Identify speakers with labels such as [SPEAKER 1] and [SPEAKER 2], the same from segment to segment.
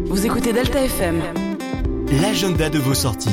[SPEAKER 1] Vous écoutez Delta FM.
[SPEAKER 2] L'agenda de vos sorties.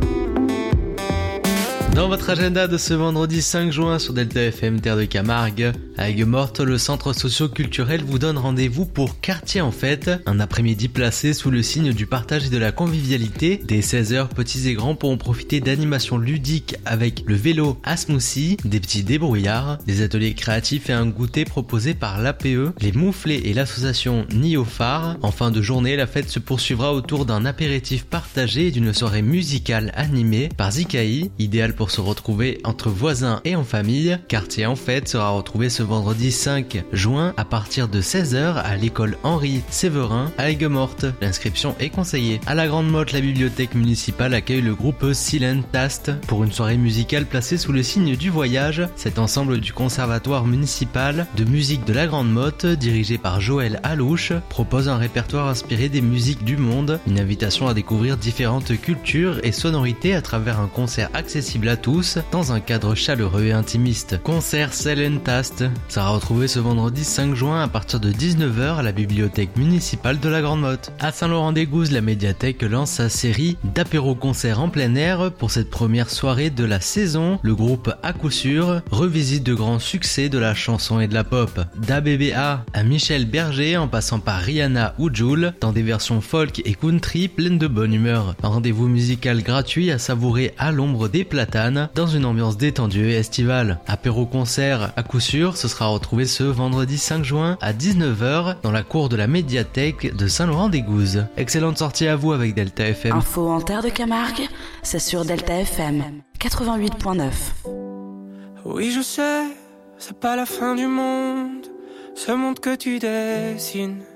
[SPEAKER 3] Dans votre agenda de ce vendredi 5 juin sur Delta FM Terre de Camargue, à Aigues-Mortes, le centre socio-culturel vous donne rendez-vous pour Quartier en Fête, un après-midi placé sous le signe du partage et de la convivialité. Dès 16h, petits et grands pourront profiter d'animations ludiques avec le vélo à smoothie, des petits débrouillards, des ateliers créatifs et un goûter proposé par l'APE, les Mouflets et l'association Niophare. En fin de journée, la fête se poursuivra autour d'un apéritif partagé et d'une soirée musicale animée par Zikaï, idéal pour se retrouver entre voisins et en famille. Quartier en Fête sera retrouvé ce vendredi 5 juin à partir de 16h à l'école Henri Séverin à Aigues-Mortes. L'inscription est conseillée. À la Grande Motte, la bibliothèque municipale accueille le groupe Silent Tast pour une soirée musicale placée sous le signe du voyage. Cet ensemble du conservatoire municipal de musique de la Grande Motte, dirigé par Joël Alouche, propose un répertoire inspiré des musiques du monde. Une invitation à découvrir différentes cultures et sonorités à travers un concert accessible à tous dans un cadre chaleureux et intimiste. Concert Silent Tast sera retrouvé ce vendredi 5 juin à partir de 19h à la bibliothèque municipale de la Grande Motte. À Saint-Laurent-des-Gouzes, la médiathèque lance sa série d'apéro-concerts en plein air. Pour cette première soirée de la saison, le groupe À coup sûr revisite de grands succès de la chanson et de la pop. d'ABBA à Michel Berger en passant par Rihanna ou Jul, dans des versions folk et country pleines de bonne humeur. Un rendez-vous musical gratuit à savourer à l'ombre des platanes dans une ambiance détendue et estivale. Apéro-concert à coup sûr, ce sera retrouvé ce vendredi 5 juin à 19h dans la cour de la médiathèque de Saint-Laurent-des-Gouzes. Excellente sortie à vous avec Delta FM.
[SPEAKER 1] Info en Terre de Camargue, c'est sur Delta FM 88.9.
[SPEAKER 4] Oui, je sais, c'est pas la fin du monde, ce monde que tu dessines.